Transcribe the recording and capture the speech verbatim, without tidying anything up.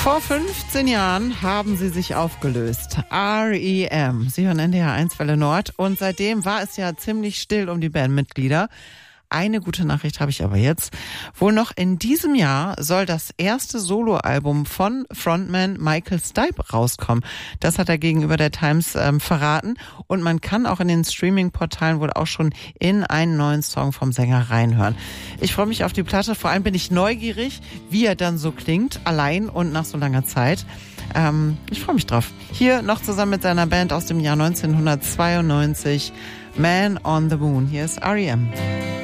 Vor fünfzehn Jahren haben sie sich aufgelöst. R E M. Sie hören N D R eins Welle Nord. Und seitdem war es ja ziemlich still um die Bandmitglieder. Eine gute Nachricht habe ich aber jetzt. Wohl noch in diesem Jahr soll das erste Soloalbum von Frontman Michael Stipe rauskommen. Das hat er gegenüber der Times ähm, verraten. Und man kann auch in den Streaming-Portalen wohl auch schon in einen neuen Song vom Sänger reinhören. Ich freue mich auf die Platte. Vor allem bin ich neugierig, wie er dann so klingt, allein und nach so langer Zeit. Ähm, ich freue mich drauf. Hier noch zusammen mit seiner Band aus dem Jahr neunzehnhundertzweiundneunzig, Man on the Moon. Hier ist R E M.